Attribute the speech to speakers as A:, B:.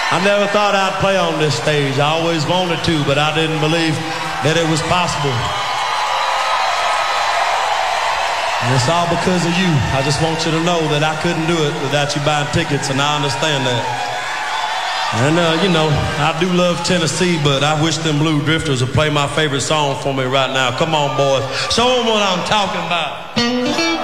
A: I never thought I'd play on this stage. I always wanted to, but I didn't believe that it was possible. And it's all because of you. I just want you to know that I couldn't do it without you buying tickets, and I understand that. And, you know, I do love Tennessee, but I wish them Blue Drifters would play my favorite song for me right now. Come on, boys. Show them what I'm talking about.